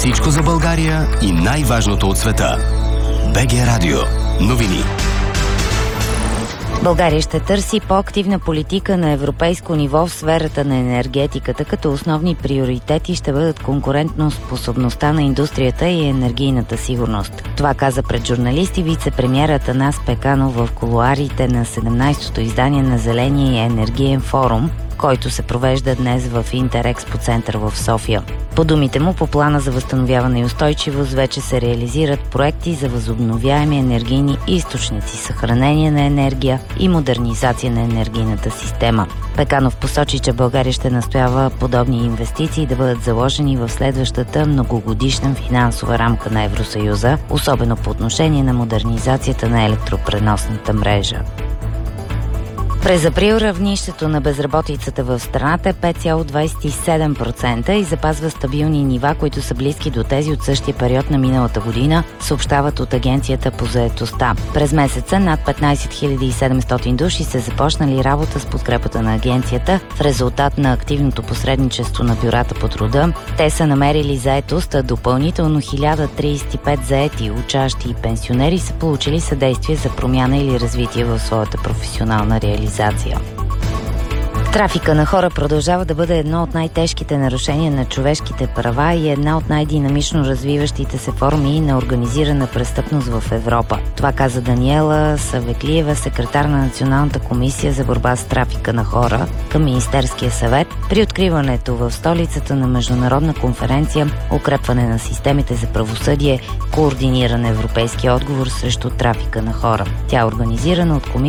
Всичко за България и най-важното от света. БГ Радио. Новини. България ще търси по-активна политика на европейско ниво в сферата на енергетиката, като основни приоритети ще бъдат конкурентноспособността на индустрията и енергийната сигурност. Това каза пред журналисти вице-премиерът Атанас Пеканов в кулоарите на 17-то издание на Зеления енергиен форум, който се провежда днес в Интерекспо център в София. По думите му, по плана за възстановяване и устойчивост вече се реализират проекти за възобновяеми енергийни източници, съхранение на енергия и модернизация на енергийната система. Пеканов посочи, че България ще настоява подобни инвестиции да бъдат заложени в следващата многогодишна финансова рамка на Евросъюза, особено по отношение на модернизацията на електропреносната мрежа. През април равнището на безработицата в страната е 5,27% и запазва стабилни нива, които са близки до тези от същия период на миналата година, съобщават от Агенцията по заетостта. През месеца над 15 700 души са започнали работа с подкрепата на агенцията. В резултат на активното посредничество на бюрата по труда, те са намерили заетост, а допълнително 1035 заети, учащи и пенсионери са получили съдействие за промяна или развитие в своята професионална реализация. Трафика на хора продължава да бъде едно от най-тежките нарушения на човешките права и една от най-динамично развиващите се форми на организирана престъпност в Европа. Това каза Даниела Савеклиева, секретар на Националната комисия за борба с трафика на хора към Министерския съвет, при откриването в столицата на международна конференция "Укрепване на системите за правосъдие, координиран европейски отговор срещу трафика на хора". Тя е организирана от комисия